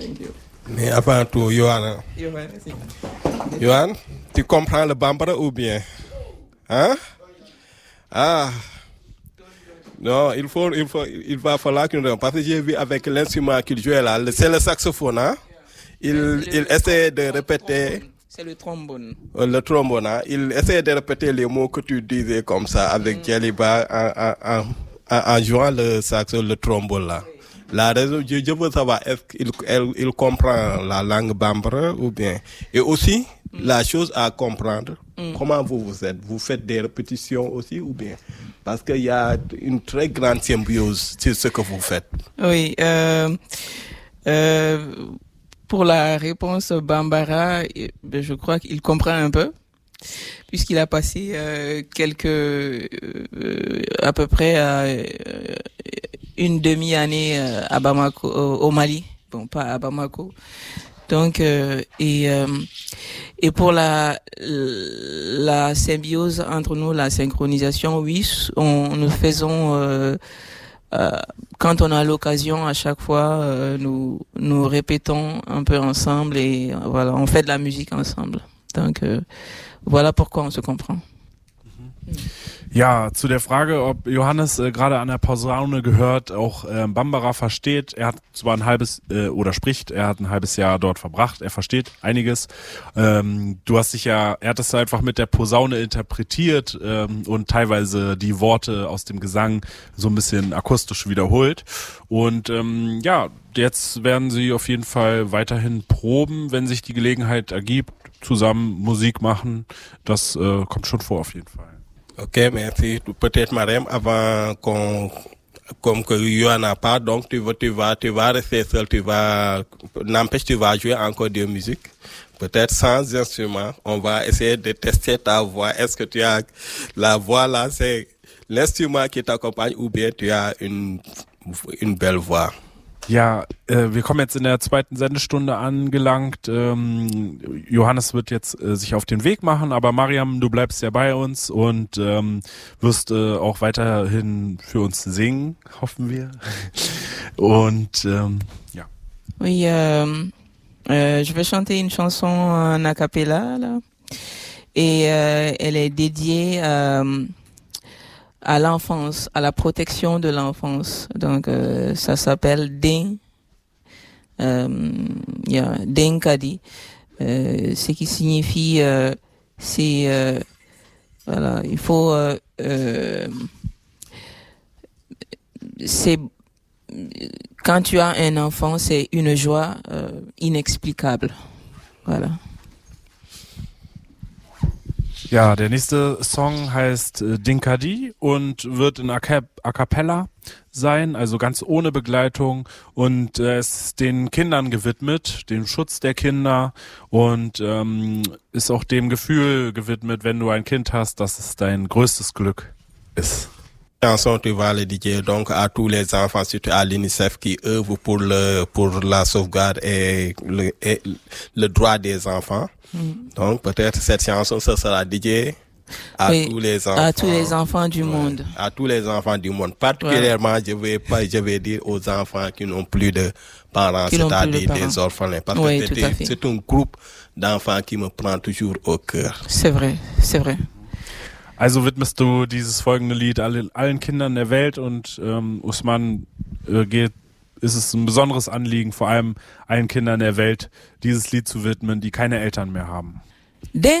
Thank you. Mais avant tout, Johan, Johan, tu comprends le bambara ou bien? Hein? Ah. Non, il va falloir que nous... Parce que j'ai vu avec l'instrument qu'il jouait là, c'est le saxophone, hein? Il essaie de répéter... C'est le trombone. Le trombone, hein? Il essaie de répéter les mots que tu disais comme ça avec Djaliba en jouant le saxophone, le trombone là. La raison, je veux savoir, est-ce qu'il comprend la langue bambara ou bien? Et aussi, la chose à comprendre, comment vous êtes? Vous faites des répétitions aussi ou bien? Parce qu'il y a une très grande symbiose sur ce que vous faites. Oui, pour la réponse Bambara, je crois qu'il comprend un peu, puisqu'il a passé à peu près une demi-année à Bamako, au Mali. Bon, pas à Bamako. Donc, et pour la symbiose entre nous, la synchronisation, oui, nous faisons, quand on a l'occasion, à chaque fois, nous répétons un peu ensemble et voilà, on fait de la musique ensemble. Donc, voilà pourquoi on se comprend. Ja, zu der Frage, ob Johannes gerade an der Posaune gehört, auch Bambara versteht. Er hat zwar er hat ein halbes Jahr dort verbracht, er versteht einiges. Er hat das einfach mit der Posaune interpretiert und teilweise die Worte aus dem Gesang so ein bisschen akustisch wiederholt. Und jetzt werden sie auf jeden Fall weiterhin proben, wenn sich die Gelegenheit ergibt, zusammen Musik machen. Das kommt schon vor auf jeden Fall. Ok, merci. Peut-être Marème, avant comme que Yohan n'a pas, donc tu vas rester seul, tu vas jouer encore de musique. Peut-être sans instrument. On va essayer de tester ta voix. Est-ce que tu as la voix là, c'est l'instrument qui t'accompagne ou bien tu as une belle voix? Ja, wir kommen jetzt in der zweiten Sendestunde angelangt. Johannes wird jetzt sich auf den Weg machen, aber Mariam, du bleibst ja bei uns und wirst auch weiterhin für uns singen, hoffen wir. Und ja. Oui, je vais chanter une chanson en a cappella là, et elle est dédiée à l'enfance, à la protection de l'enfance. Donc, ça s'appelle Ding Kadi, ce qui signifie, voilà, il faut, c'est, quand tu as un enfant, c'est une joie inexplicable. Voilà. Ja, der nächste Song heißt Dinkadi und wird in A Cappella sein, also ganz ohne Begleitung und ist den Kindern gewidmet, dem Schutz der Kinder und ist auch dem Gefühl gewidmet, wenn du ein Kind hast, dass es dein größtes Glück ist. Chanson, tu vas le dédier donc à tous les enfants, surtout à l'UNICEF qui œuvre pour la sauvegarde et le droit des enfants. Donc peut-être cette chanson ça sera dédiée à tous les enfants. À tous les enfants du monde. À tous les enfants du monde. Particulièrement, je vais dire aux enfants qui n'ont plus de parents, c'est-à-dire des orphelins. Parce que c'est un groupe d'enfants qui me prend toujours au cœur. C'est vrai, c'est vrai. Also widmest du dieses folgende Lied allen Kindern der Welt und Usman ist es ein besonderes Anliegen, vor allem allen Kindern der Welt, dieses Lied zu widmen, die keine Eltern mehr haben.